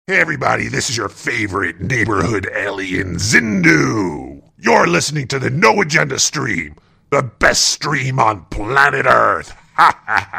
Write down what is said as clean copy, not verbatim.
Hey everybody, this is your favorite neighborhood alien, Zindu. You're listening to the No Agenda stream, the best stream on planet Earth. Ha ha ha.